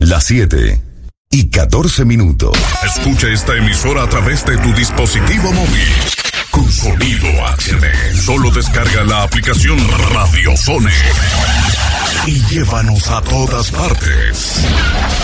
Las 7:14. Escucha esta emisora a través de tu dispositivo móvil. Con sonido HD. Solo descarga la aplicación Radio Zone y llévanos a todas partes.